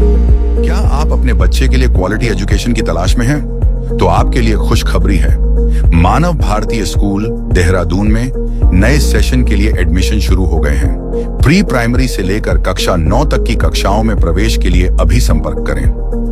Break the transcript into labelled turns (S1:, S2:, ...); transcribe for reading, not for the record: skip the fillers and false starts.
S1: क्या आप अपने बच्चे के लिए क्वालिटी एजुकेशन की तलाश में हैं? तो आपके लिए खुशखबरी है। मानव भारतीय स्कूल देहरादून में नए सेशन के लिए एडमिशन शुरू हो गए हैं। प्री प्राइमरी से लेकर कक्षा 9 तक की कक्षाओं में प्रवेश के लिए अभी संपर्क करें।